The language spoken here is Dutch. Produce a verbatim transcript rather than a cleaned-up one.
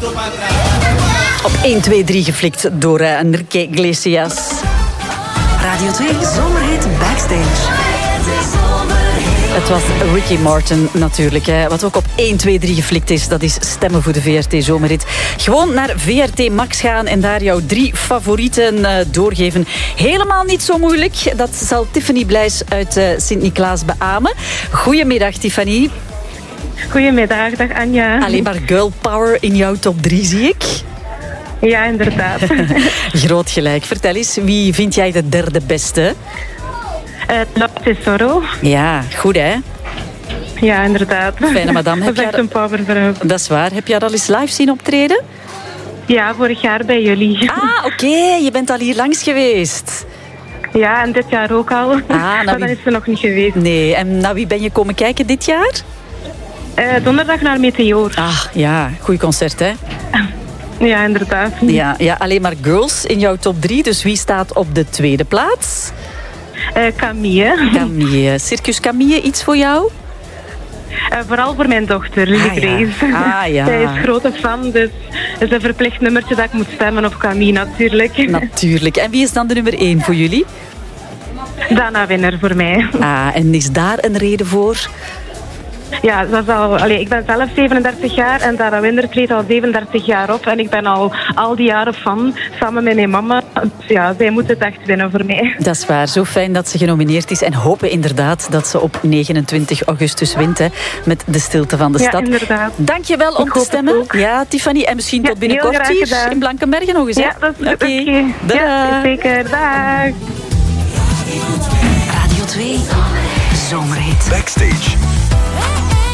Op één, twee, drie geflikt door uh, Enrique Iglesias. Radio twee Zomerhit Backstage. Het was Ricky Martin natuurlijk. Hè. Wat ook op één, twee, drie geflikt is, dat is stemmen voor de V R T Zomerhit. Gewoon naar V R T Max gaan en daar jouw drie favorieten uh, doorgeven. Helemaal niet zo moeilijk. Dat zal Tiffany Blijs uit uh, Sint-Niklaas beamen. Goedemiddag, Tiffany. Goedemiddag, dag Anja. Alleen maar girl power in jouw top drie, zie ik. Ja, inderdaad. Groot gelijk. Vertel eens, wie vind jij de derde beste? Uh, Love Tesoro. Ja, goed hè? Ja, inderdaad. Fijne madame. Dat is echt een powervrouw. Dat is waar. Heb je haar al eens live zien optreden? Ja, vorig jaar bij jullie. Ah, oké. Okay. Je bent al hier langs geweest. Ja, en dit jaar ook al. Ah, nou maar wie... dan is ze nog niet geweest. Nee, en naar wie ben je komen kijken dit jaar? Uh, donderdag naar Meteor. Ah, ja. Goeie concert, hè? Ja, inderdaad. Ja, ja, alleen maar girls in jouw top drie. Dus wie staat op de tweede plaats? Uh, Camille. Camille. Circus Camille, iets voor jou? Uh, vooral voor mijn dochter, Lily ah, Grace. Ja. Ah, ja. Zij is grote fan, dus het is een verplicht nummertje dat ik moet stemmen op Camille natuurlijk. Natuurlijk. En wie is dan de nummer één voor jullie? Dana Winner voor mij. Ah, en is daar een reden voor? Ja, dat is al, allee, ik ben zelf zevenendertig jaar en Dana Winner treedt al zevenendertig jaar op. En ik ben al al die jaren fan, samen met mijn mama. Dus ja, zij moet het echt winnen voor mij. Dat is waar. Zo fijn dat ze genomineerd is. En hopen inderdaad dat ze op negenentwintig augustus wint. Hè, met De Stilte van de ja, Stad. Inderdaad. Dank je wel om ik te stemmen. Ja, Tiffany. En misschien ja, tot binnenkort hier gedaan. in Blankenbergen nog eens. Hè? Ja, dat is oké. Okay. Okay. Ja, zeker. Dag. Radio twee Zomerhit Backstage.